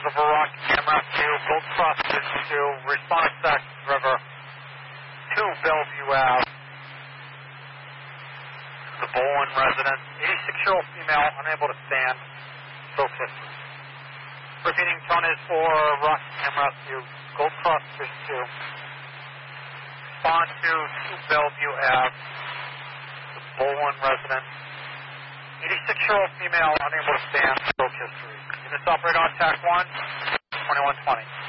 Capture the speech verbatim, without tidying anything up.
River Rock, camera two, Gold Cross two, respond to River two, Bellevue Ave. The Bowen resident, eighty-six-year-old female, unable to stand, stroke history. Repeating, tone is for Rock, camera two, Gold Cross two, respond to two, Bellevue Ave. The Bowen resident, eighty-six-year-old female, unable to stand, stroke history. Units operator on T A C one, twenty-one twenty.